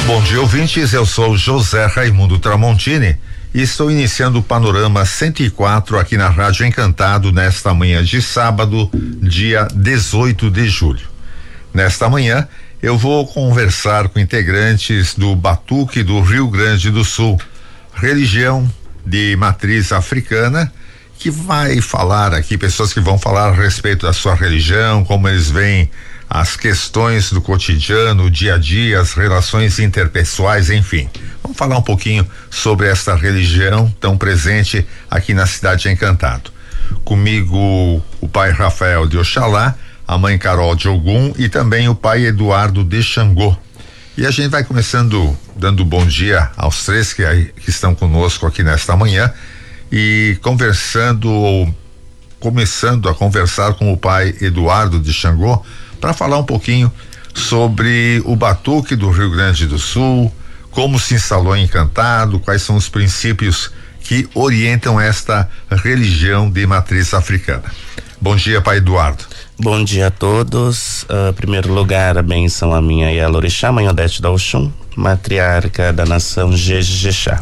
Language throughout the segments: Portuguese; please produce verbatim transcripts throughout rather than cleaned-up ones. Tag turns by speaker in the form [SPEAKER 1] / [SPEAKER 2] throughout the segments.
[SPEAKER 1] Bom dia, ouvintes, eu sou José Raimundo Tramontini e estou iniciando o Panorama cento e quatro aqui na Rádio Encantado nesta manhã de sábado, dia dezoito de julho. Nesta manhã, eu vou conversar com integrantes do Batuque do Rio Grande do Sul, religião de matriz africana, que vai falar aqui, pessoas que vão falar a respeito da sua religião, como eles veem as questões do cotidiano, o dia a dia, as relações interpessoais, enfim. Vamos falar um pouquinho sobre esta religião tão presente aqui na cidade de Encantado. Comigo o pai Rafael de Oxalá, a mãe Carol de Ogum e também o pai Eduardo de Xangô. E a gente vai começando dando bom dia aos três que, aí, que estão conosco aqui nesta manhã e conversando ou começando a conversar com o pai Eduardo de Xangô para falar um pouquinho sobre o Batuque do Rio Grande do Sul, como se instalou em Encantado, quais são os princípios que orientam esta religião de matriz africana. Bom dia, pai Eduardo.
[SPEAKER 2] Bom dia a todos. Em uh, primeiro lugar, a bênção a minha Yalorixá, mãe Odete da Oxum, matriarca da nação Jejexá.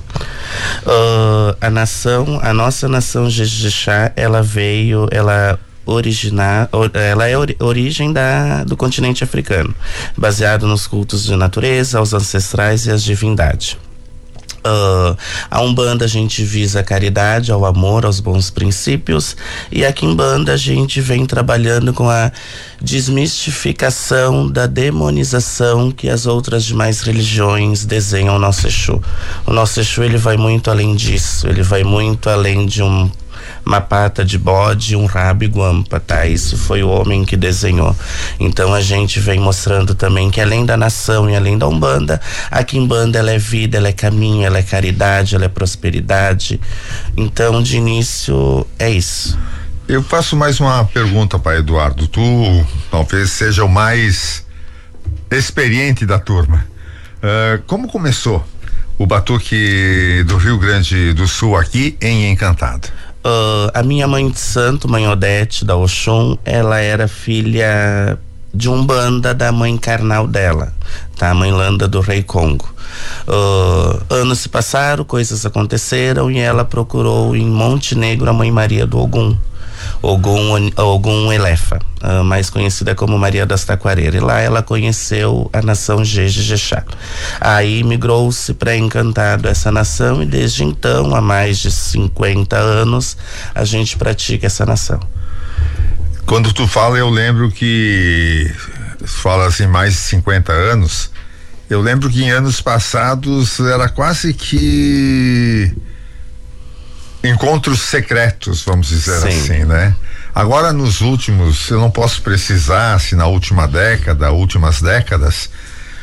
[SPEAKER 2] Uh, a nação, a nossa nação Jejexá, ela veio, ela originar, ela é ori, origem da, do continente africano, baseado nos cultos de natureza, aos ancestrais e às divindades. Uh, a Umbanda a gente visa a caridade, ao amor, aos bons princípios, e a Quimbanda a gente vem trabalhando com a desmistificação da demonização que as outras demais religiões desenham o nosso Exu. O nosso Exu, ele vai muito além disso, ele vai muito além de um uma pata de bode, um rabo e guampa, tá? Isso foi o homem que desenhou. Então a gente vem mostrando também que além da nação e além da Umbanda, a Quimbanda, ela é vida, ela é caminho, ela é caridade, ela é prosperidade. Então, de início, é isso.
[SPEAKER 1] Eu faço mais uma pergunta, pai Eduardo. Tu talvez seja o mais experiente da turma. Uh, como começou o Batuque do Rio Grande do Sul aqui em Encantado?
[SPEAKER 2] Uh, a minha mãe de santo, mãe Odete da Oxum, ela era filha de Umbanda da mãe carnal dela, tá? A mãe Landa do Rei Congo. Uh, anos se passaram, coisas aconteceram e ela procurou em Montenegro a mãe Maria do Ogum. Ogum, Ogum Elefa, uh, mais conhecida como Maria das Taquareiras. E lá ela conheceu a nação Jejexá. Aí migrou-se para Encantado essa nação e desde então, há mais de cinquenta anos, a gente pratica essa nação.
[SPEAKER 1] Quando tu fala, eu lembro que fala assim, mais de cinquenta anos, eu lembro que em anos passados era quase que encontros secretos, vamos dizer Sim. assim, né? Agora nos últimos, eu não posso precisar se na última década, últimas décadas,